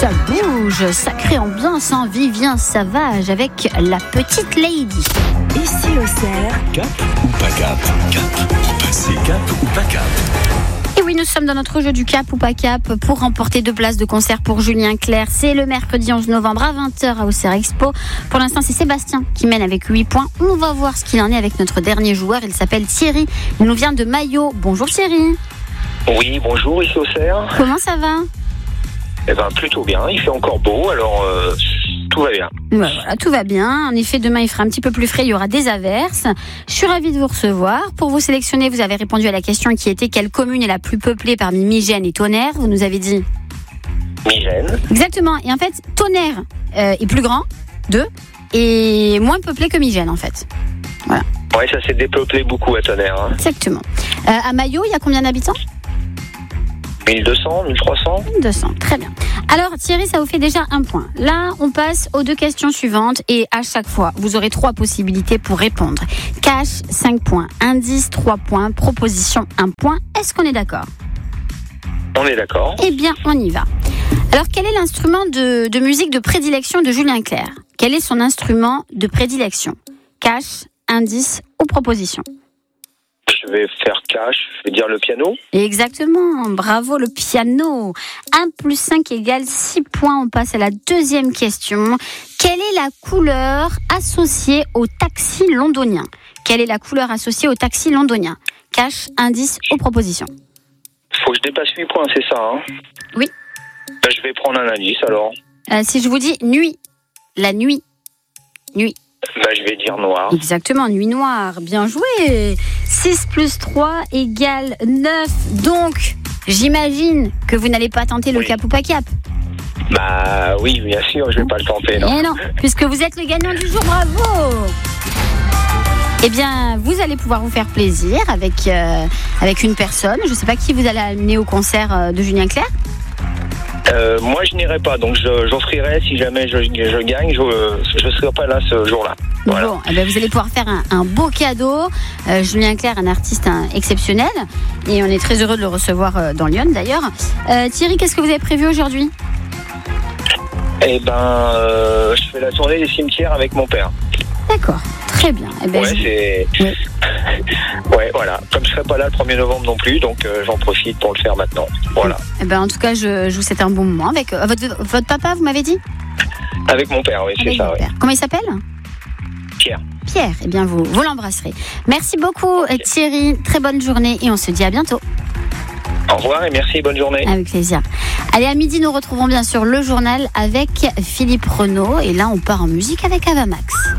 Ça bouge, sacrée ambiance, hein. Vivien Savage avec La Petite Lady. Ici Auxerre. Cap ou pas cap? Cap ou passer cap ou pas cap? Et oui, nous sommes dans notre jeu du cap ou pas cap pour remporter 2 places de concert pour Julien Clerc. C'est le mercredi 11 novembre à 20h à Auxerre Expo. Pour l'instant, c'est Sébastien qui mène avec 8 points. On va voir ce qu'il en est avec notre dernier joueur. Il s'appelle Thierry. Il nous vient de Maillot. Bonjour Thierry. Oui, bonjour, ici Auxerre. Comment ça va? Eh ben, plutôt bien. Il fait encore beau, alors tout va bien. Voilà, tout va bien. En effet, demain, il fera un petit peu plus frais. Il y aura des averses. Je suis ravie de vous recevoir. Pour vous sélectionner, vous avez répondu à la question qui était quelle commune est la plus peuplée parmi Migène et Tonnerre? Vous nous avez dit Migène. Exactement. Et en fait, Tonnerre est plus grand, 2, et moins peuplé que Migène, en fait. Voilà. Ouais, ça s'est dépeuplé beaucoup à Tonnerre. Hein. Exactement. À Maillot, il y a combien d'habitants? 1200, 1300. 200, très bien. Alors Thierry, ça vous fait déjà 1 point. Là, on passe aux 2 questions suivantes et à chaque fois, vous aurez 3 possibilités pour répondre. Cash, 5 points. Indice, 3 points. Proposition, 1 point. Est-ce qu'on est d'accord? On est d'accord. Eh bien, on y va. Alors, quel est l'instrument de musique de prédilection de Julien Clerc? Quel est son instrument de prédilection? Cash, indice ou proposition? Je vais faire cash, je vais dire le piano. Exactement, bravo, le piano. 1 + 5 = 6 points. On passe à la 2e question. Quelle est la couleur associée au taxi londonien? Quelle est la couleur associée au taxi londonien? Cash, indice ou proposition? Faut que je dépasse 8 points, c'est ça, hein? Oui. Ben, je vais prendre un indice, alors. Si je vous dis nuit, la nuit. Nuit. Ben, je vais dire noir. Exactement, nuit noire. Bien joué. 6 + 3 = 9. Donc, j'imagine que vous n'allez pas tenter le Oui. cap ou pas cap. Bah oui, bien sûr, je vais pas le tenter, non. Eh non, puisque vous êtes le gagnant du jour, bravo. Eh bien, vous allez pouvoir vous faire plaisir avec une personne. Je ne sais pas qui vous allez amener au concert de Julien Clerc. Moi, je n'irai pas, donc j'offrirai, si jamais je gagne, je ne serai pas là ce jour-là. Voilà. Bon, eh bien, vous allez pouvoir faire un beau cadeau. Julien Clerc, un artiste exceptionnel. Et on est très heureux de le recevoir dans Lyon, d'ailleurs. Thierry, qu'est-ce que vous avez prévu aujourd'hui? Eh ben, je fais la tournée des cimetières avec mon père. D'accord, très bien. Eh ben, Ouais, c'est... Oui. Ouais, voilà. Comme je serai pas là le 1er novembre non plus, donc j'en profite pour le faire maintenant. Voilà. Eh ben, en tout cas, je vous souhaite un bon moment avec votre papa, vous m'avez dit? Avec mon père, oui, c'est Avec ça, votre oui. père. Comment il s'appelle? Pierre. Pierre, eh bien, vous l'embrasserez. Merci beaucoup, Thierry. Très bonne journée et on se dit à bientôt. Au revoir et merci, bonne journée. Avec plaisir. Allez, à midi, nous retrouvons bien sûr le journal avec Philippe Renaud. Et là, on part en musique avec Avamax.